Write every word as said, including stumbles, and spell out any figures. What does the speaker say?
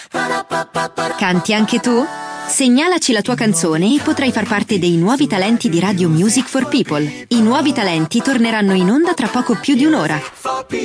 Canti anche tu? Segnalaci la tua canzone e potrai far parte dei nuovi talenti di Radio Music for People. I nuovi talenti torneranno in onda tra poco più di un'ora.